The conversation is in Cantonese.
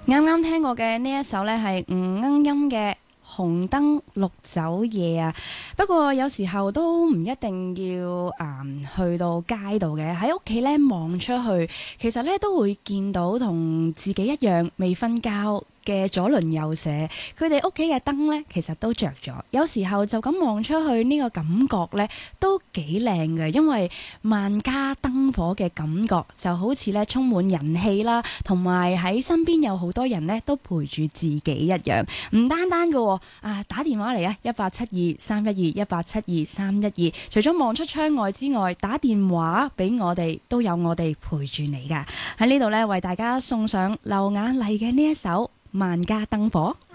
啱啱聽過嘅呢一首呢，係吳鶯音嘅紅燈綠酒夜啊。不過有時候都唔一定要去到街度嘅，喺屋企呢望出去，其實呢都會見到同自己一樣未瞓覺嘅左鄰右舍，佢哋屋企嘅燈呢其實都着咗。有時候就咁望出去呢個感覺呢都幾靚嘅，因為萬家燈火嘅感覺就好似呢充滿人氣啦，同埋喺身邊有好多人呢都陪住自己一樣。唔單單嘅打電話嚟啊，18723121，18723121。除咗望出窗外之外，打電話俾我哋都有我哋陪住你噶。喺呢度呢，為大家送上劉雅麗嘅呢一首萬家燈火。